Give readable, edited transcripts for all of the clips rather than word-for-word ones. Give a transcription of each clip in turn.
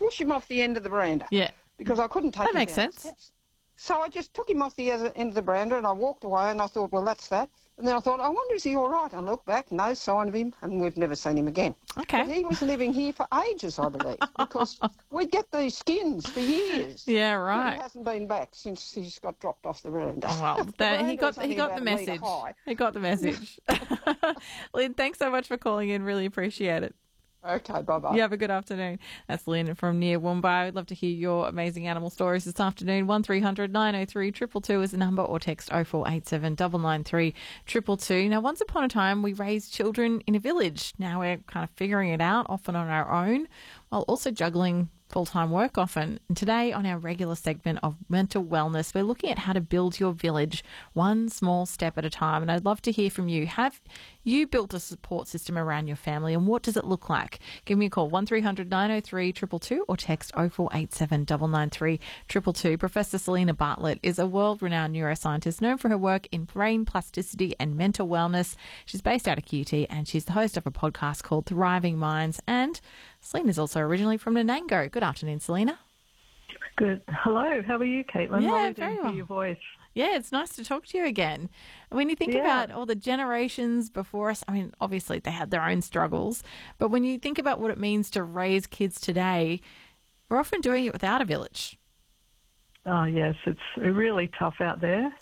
swoosh him off the end of the veranda. Yeah. Because I couldn't take That him makes down the sense. steps. So I just took him off the end of the veranda and I walked away and I thought, well, that's that. And then I thought, I wonder, is he all right? And I looked back, no sign of him, and we've never seen him again. Okay. But he was living here for ages, I believe, because we'd get these skins for years. Yeah, But right. he hasn't been back since he's got dropped off the veranda. Well, he got the message. He got the message. Lynn, thanks so much for calling in. Really appreciate it. Okay, bye-bye. You have a good afternoon. That's Lynn from near Woomba. I'd love to hear your amazing animal stories this afternoon. 1300 903 222 is the number, or text 0487 993 222. Now, once upon a time, we raised children in a village. Now we're kind of figuring it out, often on our own, while also juggling full-time work often. And today on our regular segment of mental wellness, we're looking at how to build your village one small step at a time. And I'd love to hear from you. Have you built a support system around your family, and what does it look like? Give me a call, 1300 903 222, or text 0487 993 222. Professor Selena Bartlett is a world-renowned neuroscientist known for her work in brain plasticity and mental wellness. She's based out of QT, and she's the host of a podcast called Thriving Minds. And Selena's also originally from Nanango. Good afternoon, Selena. Good. Hello. How are you, Caitlin? Yeah, Lovely very to well. hear your voice. Yeah, it's nice to talk to you again. When you think about all the generations before us, I mean, obviously they had their own struggles, but when you think about what it means to raise kids today, we're often doing it without a village. Oh, yes. It's really tough out there.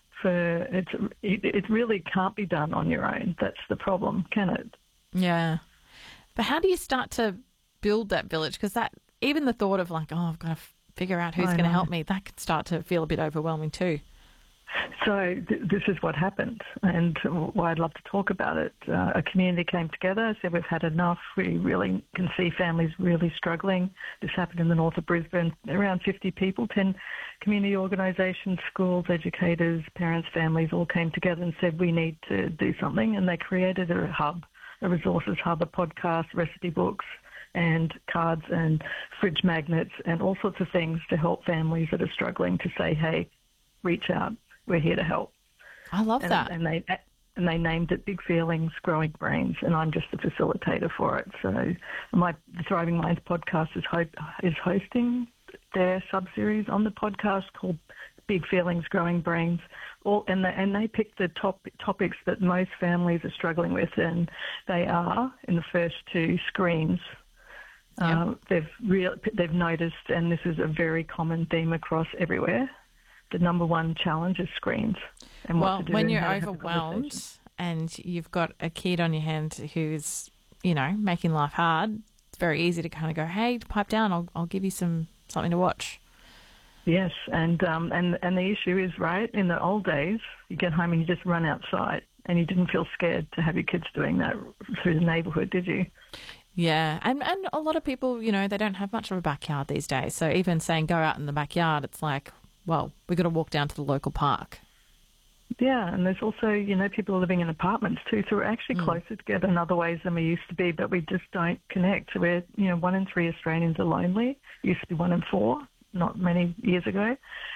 It really can't be done on your own. That's the problem, can it? Yeah. But how do you start to build that village? Because that, even the thought of like, oh, I've got to figure out who's going to help me, that can start to feel a bit overwhelming too. So this is what happened, and why I'd love to talk about it. A community came together, said we've had enough. We really can see families really struggling. This happened in the north of Brisbane. Around 50 people, 10 community organisations, schools, educators, parents, families all came together and said we need to do something, and they created a hub, a resources hub, a podcast, recipe books, and cards and fridge magnets and all sorts of things to help families that are struggling to say, hey, reach out. We're here to help. I love that. And they named it Big Feelings, Growing Brains, and I'm just the facilitator for it. So the Thriving Minds podcast is hosting their sub-series on the podcast called Big Feelings, Growing Brains. And they picked the topics that most families are struggling with, and they are, in the first two, screens. Yep. They've noticed, and this is a very common theme across everywhere, the number one challenge is screens. And what to do when you're overwhelmed and you've got a kid on your hand who's, making life hard, it's very easy to kind of go, hey, pipe down, I'll give you something to watch. Yes, and the issue is, right, in the old days, you get home and you just run outside, and you didn't feel scared to have your kids doing that through the neighbourhood, did you? Yeah, and a lot of people, they don't have much of a backyard these days. So even saying go out in the backyard, it's like, well, we've got to walk down to the local park. Yeah, and there's also, people living in apartments too, so we're actually closer together in other ways than we used to be, but we just don't connect. We're, 1 in 3 Australians are lonely. It used to be 1 in 4, not many years ago.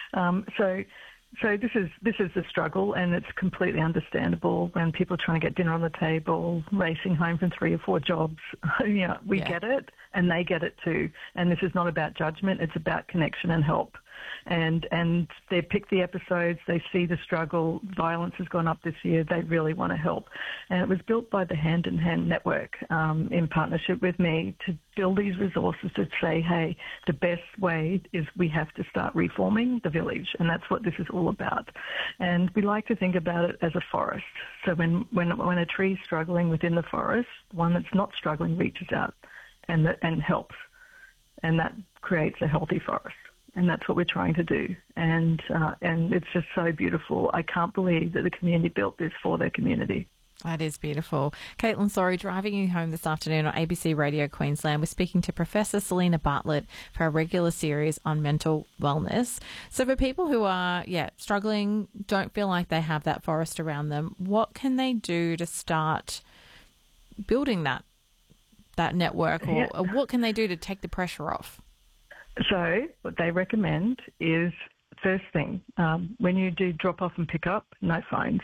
So this is the struggle, and it's completely understandable when people are trying to get dinner on the table, racing home from 3 or 4 jobs. We get it, and they get it too. And this is not about judgment; it's about connection and help. And they pick the episodes, they see the struggle, violence has gone up this year, they really want to help. And it was built by the Hand in Hand Network in partnership with me to build these resources to say, hey, the best way is we have to start reforming the village, and that's what this is all about. And we like to think about it as a forest. So when a tree is struggling within the forest, one that's not struggling reaches out and helps, and that creates a healthy forest. And that's what we're trying to do. And it's just so beautiful. I can't believe that the community built this for their community. That is beautiful. Caitlin Sorry, driving you home this afternoon on ABC Radio Queensland. We're speaking to Professor Selena Bartlett for our regular series on mental wellness. So for people who are, struggling, don't feel like they have that forest around them, what can they do to start building that network? Or what can they do to take the pressure off? So what they recommend is, first thing, when you do drop off and pick up, no phones.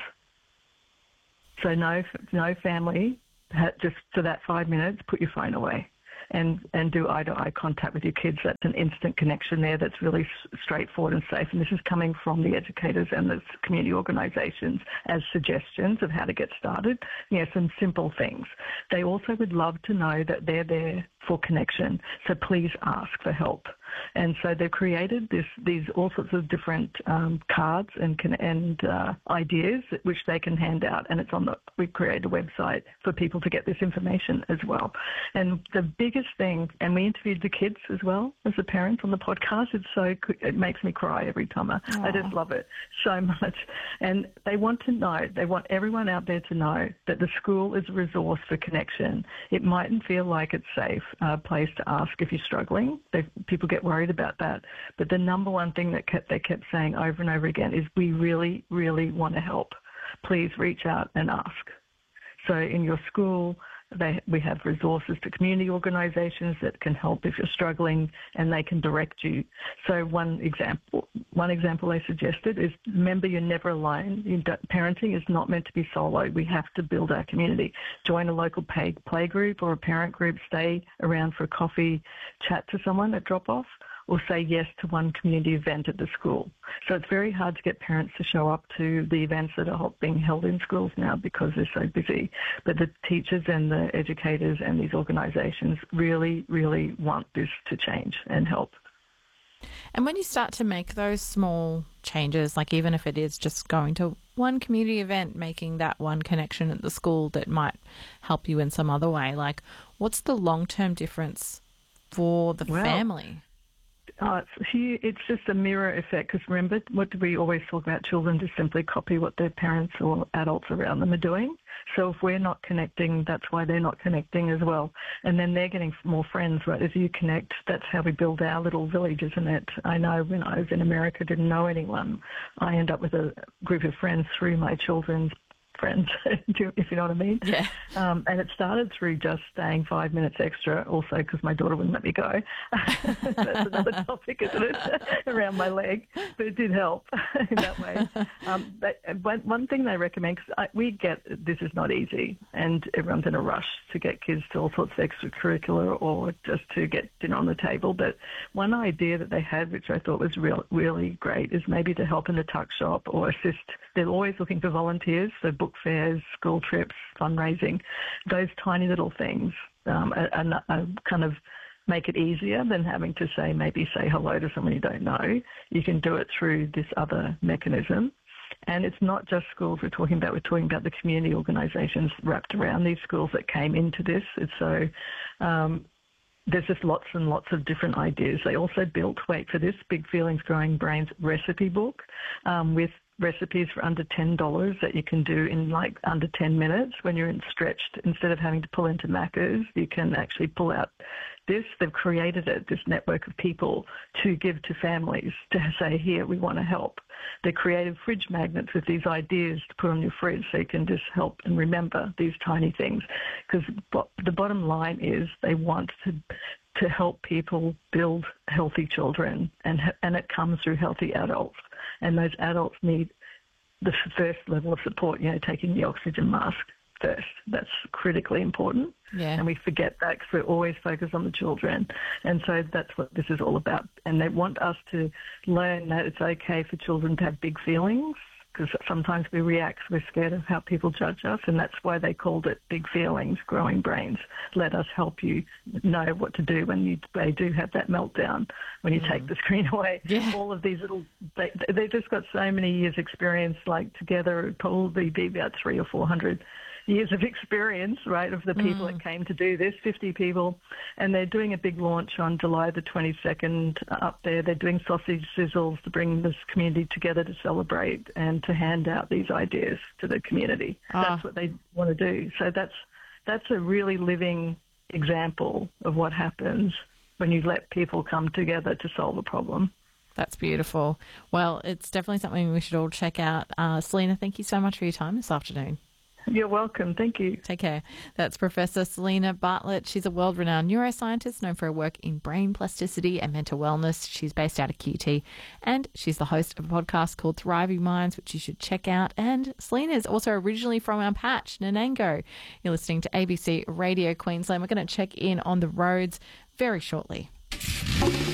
So no family, just for that 5 minutes, put your phone away. and do eye-to-eye contact with your kids. That's an instant connection there that's really straightforward and safe. And this is coming from the educators and the community organisations as suggestions of how to get started. Some simple things. They also would love to know that they're there for connection. So please ask for help. And so they've created these all sorts of different cards and ideas which they can hand out. And we've created a website for people to get this information as well. And the biggest thing, and we interviewed the kids as well as the parents on the podcast. It makes me cry every time. I just love it so much. And they want everyone out there to know that the school is a resource for connection. It mightn't feel like it's safe place to ask if you're struggling. People get worried about that. But the number one thing that they kept saying over and over again is, we really, really want to help. Please reach out and ask. So in your school, we have resources to community organisations that can help if you're struggling, and they can direct you. So one example they suggested is, remember, you're never alone. Parenting is not meant to be solo. We have to build our community. Join a local play group or a parent group. Stay around for a coffee, chat to someone at drop-off, or say yes to one community event at the school. So it's very hard to get parents to show up to the events that are being held in schools now because they're so busy. But the teachers and the educators and these organisations really, really want this to change and help. And when you start to make those small changes, like even if it is just going to one community event, making that one connection at the school that might help you in some other way, like what's the long-term difference for the family? It's just a mirror effect, because remember, what do we always talk about? Children just simply copy what their parents or adults around them are doing. So if we're not connecting, that's why they're not connecting as well. And then they're getting more friends, right? As you connect, that's how we build our little village, isn't it? I know when I was in America, didn't know anyone. I end up with a group of friends through my children's friends, if you know what I mean. Yeah. And it started through just staying 5 minutes extra, also because my daughter wouldn't let me go. That's another topic, isn't it? Around my leg. But it did help in that way. But one thing they recommend, because we get this is not easy, and everyone's in a rush to get kids to all sorts of extracurricular or just to get dinner on the table. But one idea that they had, which I thought was really great, is maybe to help in the tuck shop or assist. They're always looking for volunteers for book fairs, school trips, fundraising, those tiny little things kind of make it easier than having to say hello to someone you don't know. You can do it through this other mechanism. And it's not just schools we're talking about the community organisations wrapped around these schools that came into this. It's so there's just lots and lots of different ideas. They also built, wait for this, Big Feelings Growing Brains recipe book with recipes for under $10 that you can do in like under 10 minutes when you're stretched. Instead of having to pull into Macca's, you can actually pull out this. They've created this network of people to give to families to say, here, we want to help. They created fridge magnets with these ideas to put on your fridge so you can just help and remember these tiny things. Because the bottom line is they want to help people build healthy children, and it comes through healthy adults. And those adults need the first level of support, taking the oxygen mask first. That's critically important. Yeah. And we forget that because we're always focused on the children. And so that's what this is all about. And they want us to learn that it's okay for children to have big feelings, because sometimes we react, we're scared of how people judge us, and that's why they called it Big Feelings, Growing Brains. Let us help you know what to do when they do have that meltdown, when you take the screen away. Yeah. All of these they just got so many years experience, like together it'd probably be about 300 or 400 years of experience, right, of the people that came to do this, 50 people. And they're doing a big launch on July the 22nd up there. They're doing sausage sizzles to bring this community together to celebrate and to hand out these ideas to the community. That's what they want to do. So that's a really living example of what happens when you let people come together to solve a problem. That's beautiful. Well, it's definitely something we should all check out. Selena, thank you so much for your time this afternoon. You're welcome. Thank you. Take care. That's Professor Selena Bartlett. She's a world-renowned neuroscientist known for her work in brain plasticity and mental wellness. She's based out of QT, and she's the host of a podcast called Thriving Minds, which you should check out. And Selena is also originally from our patch, Nanango. You're listening to ABC Radio Queensland. We're going to check in on the roads very shortly.